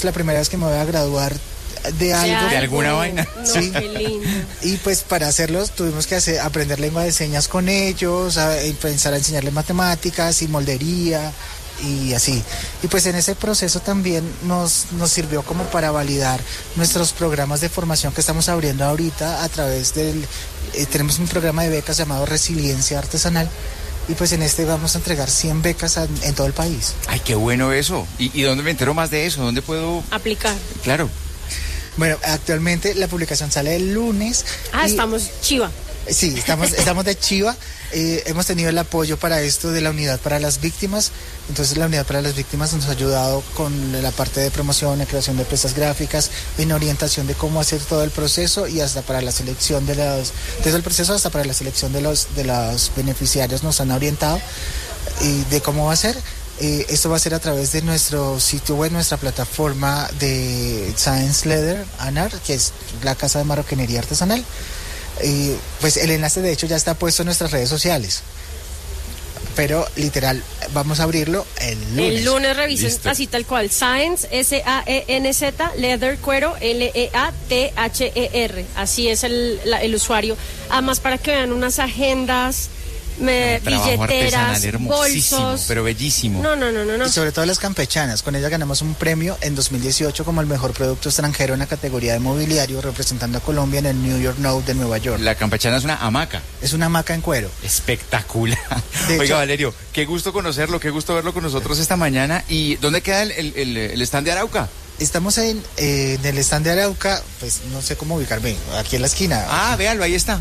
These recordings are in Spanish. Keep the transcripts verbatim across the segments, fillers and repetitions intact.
la primera vez que me voy a graduar de algo. De alguna vaina. No, Sí. qué lindo. Y pues para hacerlos tuvimos que hacer, aprender lengua de señas con ellos, a, empezar a enseñarles matemáticas y moldería y así. Y pues en ese proceso también nos, nos sirvió como para validar nuestros programas de formación que estamos abriendo ahorita a través del... Eh, tenemos un programa de becas llamado Resiliencia Artesanal. Y pues en este vamos a entregar cien becas a, en todo el país. Ay, qué bueno eso. ¿Y, ¿Y dónde me entero más de eso? ¿Dónde puedo...? Aplicar. Claro. Bueno, actualmente la publicación sale el lunes. Ah, y, estamos chiva. Sí, estamos, estamos de chiva. Eh, hemos tenido el apoyo para esto de la Unidad para las Víctimas. Entonces la Unidad para las Víctimas nos ha ayudado con la parte de promoción, de creación de piezas gráficas, en orientación de cómo hacer todo el proceso y hasta para la selección de los, desde el proceso hasta para la selección de los, de los beneficiarios nos han orientado y de cómo va a ser. Eh, esto va a ser a través de nuestro sitio web, nuestra plataforma de Science Leather and Art, que es la casa de marroquinería artesanal. Eh, pues el enlace de hecho ya está puesto en nuestras redes sociales. Pero literal, vamos a abrirlo el lunes. El lunes revisen Listo. así tal cual. Science, S A E N Z, Leather, cuero, L E A T H E R. Así es el, la, el usuario. Además, para que vean unas agendas, me, Trabajo billeteras, artesanal hermosísimo, bolsos. pero bellísimo. No, no, no, no, no. Y sobre todo las campechanas. Con ella ganamos un premio en dos mil dieciocho como el mejor producto extranjero en la categoría de mobiliario, representando a Colombia en el New York Node de Nueva York. La campechana es una hamaca. Es una hamaca en cuero. Espectacular. De Oiga, hecho- Valerio, qué gusto conocerlo, qué gusto verlo con nosotros esta mañana. ¿Y dónde queda el, el, el, el stand de Arauca? Estamos en, eh, en el stand de Arauca, pues no sé cómo ubicarme, aquí en la esquina. Ah, véalo, ahí está.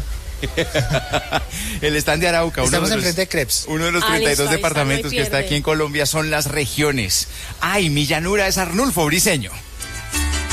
El stand de Arauca. uno Estamos de en los- frente de Crepes. Uno de los Ah, treinta y listo, dos ahí está, departamentos no hay que está pierde. aquí en Colombia son las regiones. Ay, mi llanura es Arnulfo Briseño.